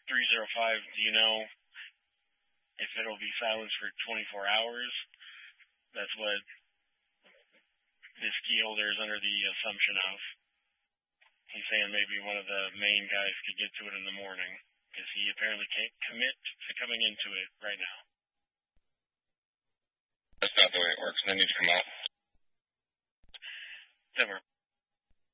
305, do you know if it'll be silenced for 24 hours? That's what this key holder is under the assumption of. He's saying maybe one of the main guys could get to it in the morning, because he apparently can't commit to coming into it right now. That's not the way it works. They need to come out. Never.